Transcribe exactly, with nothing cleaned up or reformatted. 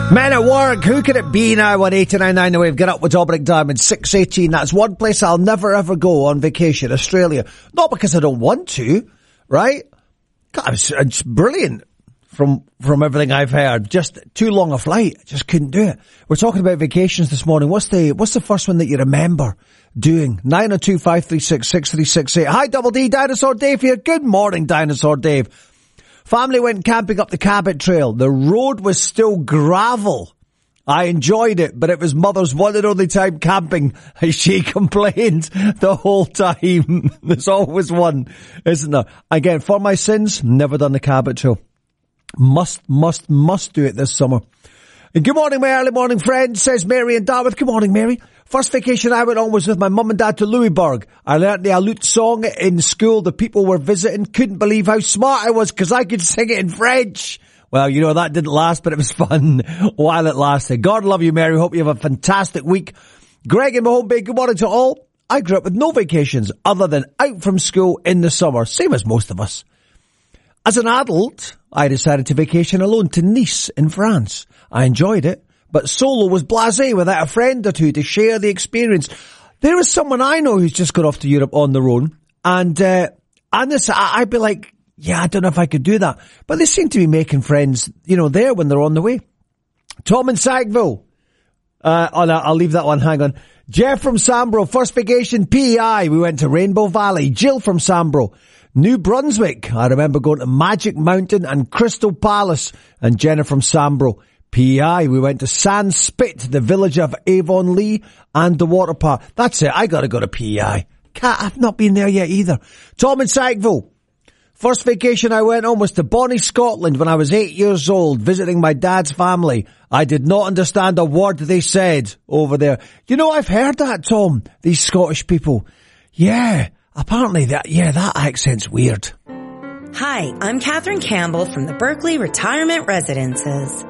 Men at work, who could it be now? one eight nine nine, the Wave. Get up with Dominic Diamond, six eighteen. That's one place I'll never ever go on vacation, Australia. Not because I don't want to, right? God, it's, it's brilliant from from everything I've heard. Just too long a flight. Just couldn't do it. We're talking about vacations this morning. What's the what's the first one that you remember doing? nine oh two, five three six, six three six eight. Hi, Double D, Dinosaur Dave here. Good morning, Dinosaur Dave. Family went camping up the Cabot Trail. The road was still gravel. I enjoyed it, but it was Mother's one and only time camping. She complained the whole time. There's always one, isn't there? Again, for my sins, never done the Cabot Trail. Must, must, must do it this summer. And good morning, my early morning friend, says Mary and Dartmouth. Good morning, Mary. First vacation I went on was with my mum and dad to Louisburg. I learnt the Aleut song in school. The people were visiting couldn't believe how smart I was because I could sing it in French. Well, you know, that didn't last, but it was fun while it lasted. God love you, Mary. Hope you have a fantastic week. Greg in Mahone Bay, good morning to all. I grew up with no vacations other than out from school in the summer, same as most of us. As an adult, I decided to vacation alone to Nice in France. I enjoyed it, but solo was blasé without a friend or two to share the experience. There is someone I know who's just got off to Europe on their own, and uh, and this, I, I'd be like, yeah, I don't know if I could do that. But they seem to be making friends, you know, there when they're on the way. Tom in Sackville. Uh, oh, no, I'll leave that one. Hang on. Jeff from Sambro. First vacation, P E I. We went to Rainbow Valley. Jill from Sambro. New Brunswick. I remember going to Magic Mountain and Crystal Palace. And Jenna from Sambro. P E I. We went to San Spit, the village of Avonlea, and the water park. That's it. I gotta go to P E I. Can't, I've not been there yet either. Tom in Sackville. First vacation I went on was to Bonnie, Scotland when I was eight years old, visiting my dad's family. I did not understand a word they said over there. You know, I've heard that, Tom, these Scottish people. Yeah, apparently that, yeah, that accent's weird. Hi, I'm Catherine Campbell from the Berkeley Retirement Residences.